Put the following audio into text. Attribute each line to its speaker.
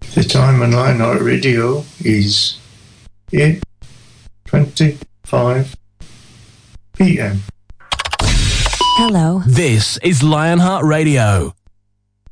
Speaker 1: The time on Lionheart Radio is 8:25 p.m.
Speaker 2: Hello.
Speaker 3: This is Lionheart Radio.